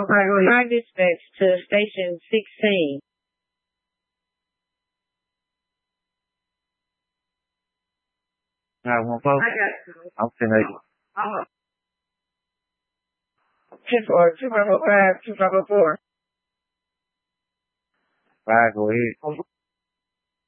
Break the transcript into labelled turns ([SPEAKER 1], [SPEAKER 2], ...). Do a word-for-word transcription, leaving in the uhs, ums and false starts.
[SPEAKER 1] right, go ahead.
[SPEAKER 2] Hi, dispatch to station sixteen.
[SPEAKER 3] nine one four.
[SPEAKER 1] I got you.
[SPEAKER 3] I'm finna.
[SPEAKER 1] Uh, two four, two five oh five, two five oh four.
[SPEAKER 3] Five, go ahead.